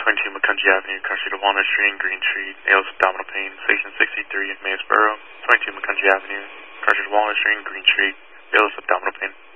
22 McCungie Avenue, car seat of Walnut Street and Green Street, ALS abdominal pain, station 63 in Maysboro. 22 McCungie Avenue, car seat of Walnut Street and Green Street, ALS abdominal pain.